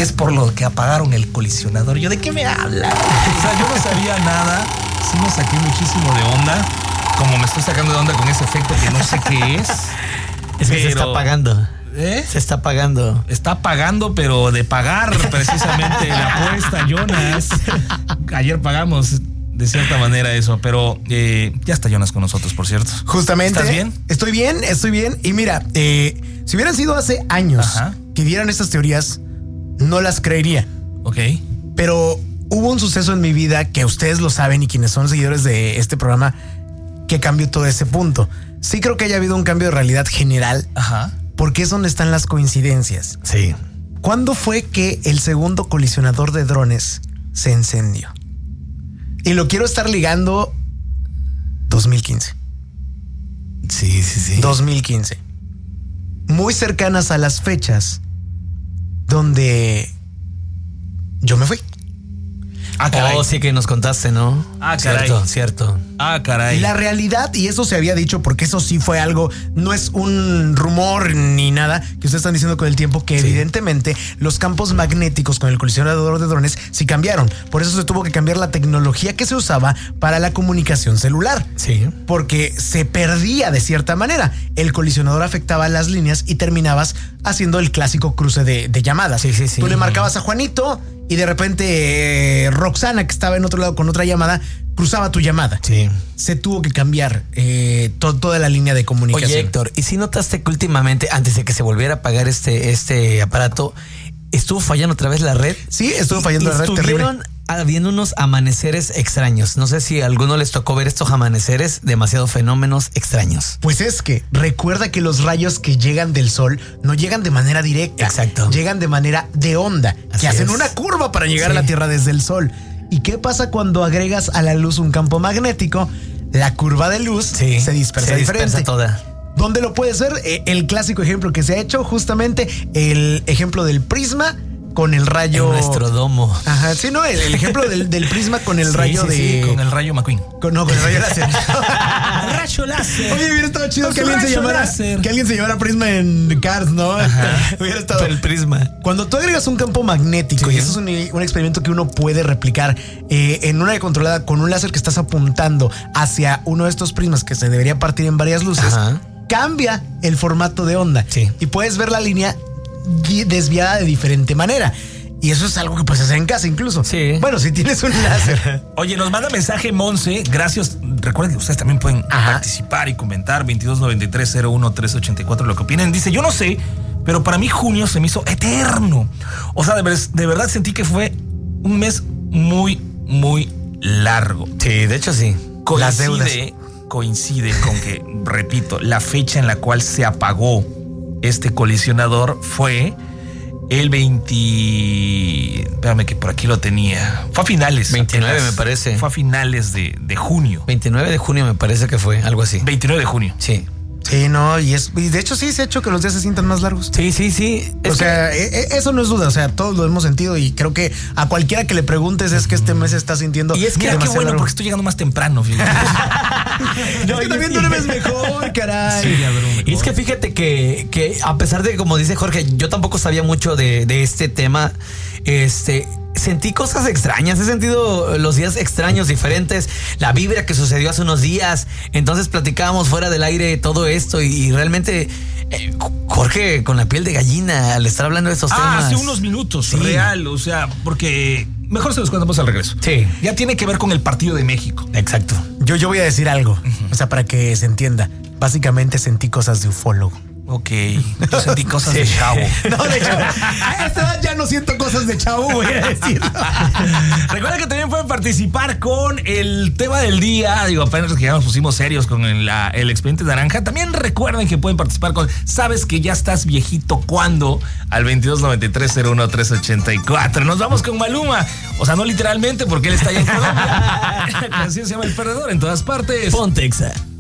es por lo que apagaron el colisionador. Yo, ¿de qué me habla? O sea, yo no sabía nada. Sí me saqué muchísimo de onda. Como me estoy sacando de onda con ese efecto que no sé qué es. Es que se está apagando. Se está pagando. Está pagando, pero de pagar precisamente la apuesta, Jonas. Ayer pagamos de cierta manera eso, pero ya está Jonas con nosotros, por cierto. Justamente. ¿Estás bien? Estoy bien. Y mira, si hubieran sido hace años que dieran estas teorías, no las creería. Ok. Pero hubo un suceso en mi vida que ustedes lo saben y quienes son seguidores de este programa que cambió todo ese punto. Sí creo que haya habido un cambio de realidad general. Ajá. Porque es donde están las coincidencias. Sí. ¿Cuándo fue que el segundo colisionador de drones se encendió? Y lo quiero estar ligando 2015. Sí. 2015. Muy cercanas a las fechas donde yo me fui. Ah, caray. Oh, sí que nos contaste, ¿no? Ah, caray. Cierto. Ah, caray. La realidad, y eso se había dicho porque eso sí fue algo, no es un rumor ni nada que ustedes están diciendo con el tiempo, que evidentemente los campos magnéticos con el colisionador de drones sí cambiaron. Por eso se tuvo que cambiar la tecnología que se usaba para la comunicación celular. Sí. Porque se perdía de cierta manera. El colisionador afectaba las líneas y terminabas haciendo el clásico cruce de llamadas. Sí. Tú le marcabas a Juanito y de repente Roxana, que estaba en otro lado con otra llamada, cruzaba tu llamada. Sí. Se tuvo que cambiar toda la línea de comunicación. Oye, Héctor, ¿y si notaste que últimamente, antes de que se volviera a apagar este aparato, estuvo fallando otra vez la red? Sí, estuvo fallando la red, terrible. Estuvieron habiendo unos amaneceres extraños. No sé si a alguno les tocó ver estos amaneceres, demasiado fenómenos extraños. Pues es que recuerda que los rayos que llegan del sol no llegan de manera directa. Exacto. Llegan de manera de onda, Así que hacen es. una curva para llegar a la Tierra desde el sol. ¿Y qué pasa cuando agregas a la luz un campo magnético? La curva de luz se dispersa diferente. Se dispersa toda. ¿Dónde lo puedes ver? El clásico ejemplo que se ha hecho, justamente el ejemplo del prisma con el rayo. En nuestro domo. Ajá, sí, no, el ejemplo del prisma con el rayo de. Con el rayo McQueen. Con el rayo láser. Rayo láser. Oye, hubiera estado chido Con que su alguien se llamara Prisma en Cars, ¿no? Hubiera estado. El prisma. Cuando tú agregas un campo magnético, y eso es un experimento que uno puede replicar en una controlada con un láser que estás apuntando hacia uno de estos prismas que se debería partir en varias luces, cambia el formato de onda. Sí. Y puedes ver la línea desviada de diferente manera. Y eso es algo que puedes hacer en casa incluso. Sí. Bueno, si tienes un láser. Oye, nos manda mensaje Monse. Gracias. Recuerden que ustedes también pueden participar y comentar. 2293-01-384, lo que opinen. Dice, yo no sé, pero para mí junio se me hizo eterno. O sea, de verdad sentí que fue un mes muy, muy largo. Sí, de hecho sí. Coincide con que, repito, la fecha en la cual se apagó este colisionador fue el 20... Espérame que por aquí lo tenía. Fue a finales. 29 me parece. Fue a finales de junio. 29 de junio me parece que fue, algo así. 29 de junio. Sí. Sí, no, y de hecho sí se ha hecho que los días se sientan más largos. Sí. O sea, eso no es duda, o sea, todos lo hemos sentido y creo que a cualquiera que le preguntes es que este mes se está sintiendo. Y es que qué bueno, porque estoy llegando más temprano, fíjate. No, es que también duermes mejor, caray. Sí, mejor. Y es que fíjate que a pesar de, como dice Jorge, yo tampoco sabía mucho de este tema, sentí cosas extrañas, he sentido los días extraños, diferentes, la vibra que sucedió hace unos días. Entonces platicábamos fuera del aire todo esto y realmente Jorge con la piel de gallina al estar hablando de estos temas. Hace unos minutos, real, o sea, porque mejor se los contamos al regreso. Sí. Ya tiene que ver con el partido de México. Exacto. Yo voy a decir algo, o sea, para que se entienda. Básicamente sentí cosas de ufólogo. Ok, yo sentí cosas de chavo. No, de hecho, a esta edad ya no siento cosas de chavo, voy a decirlo. Recuerda que también pueden participar con el tema del día. Digo, apenas que ya nos pusimos serios con el expediente naranja. También recuerden que pueden participar con ¿sabes que ya estás viejito cuándo? Al 2293-01-384. Nos vamos con Maluma. O sea, no literalmente, porque él está allá en Colombia. La canción se llama El Perdedor en todas partes. Ponte Exa.